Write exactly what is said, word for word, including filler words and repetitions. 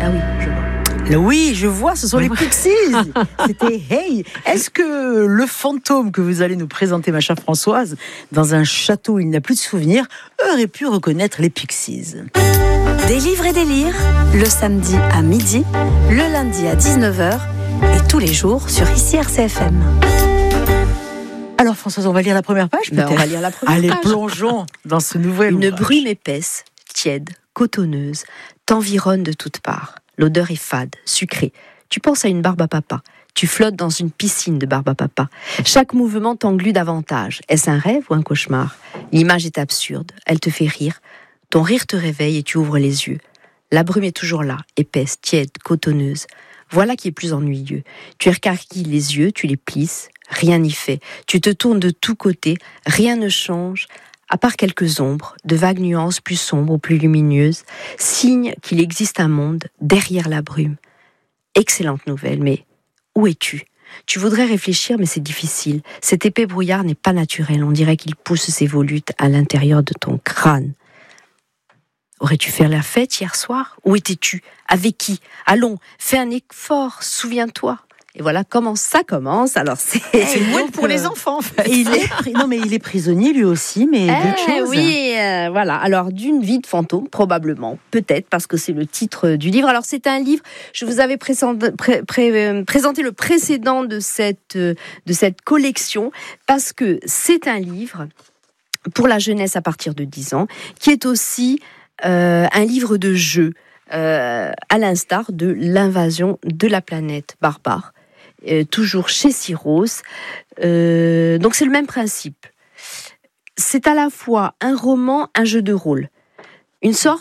Ah oui, je vois. Oui, je vois, ce sont les Pixies. C'était Hey. Est-ce que le fantôme que vous allez nous présenter, ma chère Françoise, dans un château où il n'a plus de souvenirs, aurait pu reconnaître les Pixies? Des livres et des lires, le samedi à midi, le lundi à dix-neuf heures et tous les jours sur ici R C F M. Alors Françoise, on va lire la première page peut-être? Ben, on va lire la première Allez, page. plongeons dans ce nouvel Une ouvrage. brume épaisse, tiède, cotonneuse, t'environne de toutes parts. L'odeur est fade, sucrée. Tu penses à une barbe à papa. Tu flottes dans une piscine de barbe à papa. Chaque mouvement t'englue davantage. Est-ce un rêve ou un cauchemar? L'image est absurde, elle te fait rire. Ton rire te réveille et tu ouvres les yeux. La brume est toujours là, épaisse, tiède, cotonneuse. Voilà qui est plus ennuyeux. Tu écarquilles les yeux, tu les plisses, rien n'y fait. Tu te tournes de tous côtés, rien ne change, à part quelques ombres, de vagues nuances plus sombres ou plus lumineuses, signe qu'il existe un monde derrière la brume. Excellente nouvelle, mais où es-tu? Tu voudrais réfléchir, mais c'est difficile. Cet épais brouillard n'est pas naturel. On dirait qu'il pousse ses volutes à l'intérieur de ton crâne. Aurais-tu fait la fête hier soir? Où étais-tu? Avec qui? Allons, fais un effort, souviens-toi. Et voilà comment ça commence. Alors c'est, c'est une mouette pour les enfants en fait. Il est, non mais il est prisonnier lui aussi, mais eh, d'autres choses. Oui, euh, voilà. Alors d'une vie de fantôme, probablement, peut-être parce que c'est le titre du livre. Alors c'est un livre. Je vous avais présenté, pré, pré, euh, présenté le précédent de cette euh, de cette collection parce que c'est un livre pour la jeunesse à partir de dix ans, qui est aussi euh, un livre de jeu, euh, à l'instar de l'invasion de la planète barbare. Euh, toujours chez Syros. Euh, donc c'est le même principe. C'est à la fois un roman, un jeu de rôle. Une sorte